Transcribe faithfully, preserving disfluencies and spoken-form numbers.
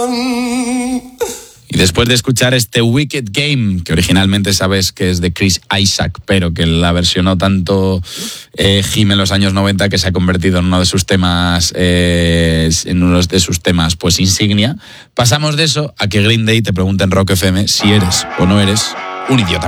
Y después de escuchar este Wicked Game, que originalmente sabes que es de Chris Isaak, pero que la versionó tanto eh, Jim en los años noventa que se ha convertido en uno de sus temas, eh, en uno de sus temas, pues insignia. Pasamos de eso a que Green Day te pregunte en Rock F M si eres o no eres un idiota.